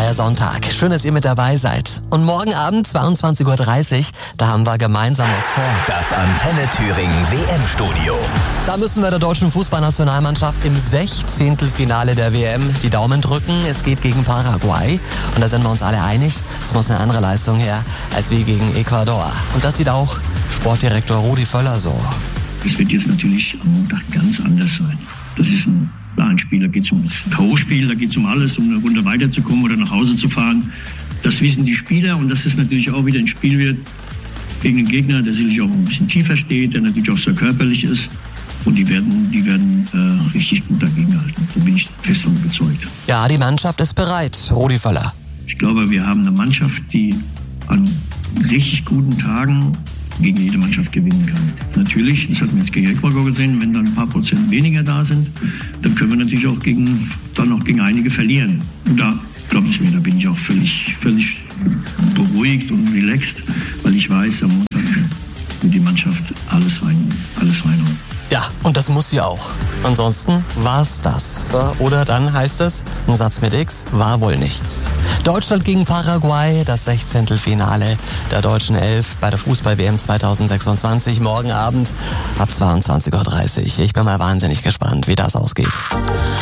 neuer Sonntag. Schön, dass ihr mit dabei seid. Und morgen Abend 22:30 Uhr, da haben wir gemeinsam was vor. Das Antenne Thüringen WM-Studio. Da müssen wir der deutschen Fußballnationalmannschaft im 16. Finale der WM die Daumen drücken. Es geht gegen Paraguay. Und da sind wir uns alle einig, es muss eine andere Leistung her als wie gegen Ecuador. Und das sieht auch Sportdirektor Rudi Völler so. Es wird jetzt natürlich am Montag ganz anders sein. Das ist ein Spiel, da geht es um das K.O.-Spiel, da geht es um alles, um eine Runde weiterzukommen oder nach Hause zu fahren. Das wissen die Spieler und dass es natürlich auch wieder ein Spiel wird gegen einen Gegner, der sicherlich auch ein bisschen tiefer steht, der natürlich auch sehr körperlich ist. Und die werden richtig gut dagegenhalten. Da bin ich fest von überzeugt. Ja, die Mannschaft ist bereit, Rudi Völler. Ich glaube, wir haben eine Mannschaft, die an richtig guten Tagen gegen jede Mannschaft gewinnen kann. Natürlich, das hatten wir jetzt gegen Ecuador gesehen, wenn dann ein paar Prozent weniger da sind, dann können wir natürlich auch gegen einige verlieren. Und da, glaube ich mir, da bin ich auch völlig beruhigt und relaxed, weil ich weiß, am Montag wird die Mannschaft alles reinhauen. Ja, und das muss sie auch. Ansonsten war's das. Oder dann heißt es, ein Satz mit X war wohl nichts. Deutschland gegen Paraguay, das 16. Finale der deutschen Elf bei der Fußball-WM 2026, morgen Abend ab 22:30 Uhr. Ich bin mal wahnsinnig gespannt, wie das ausgeht.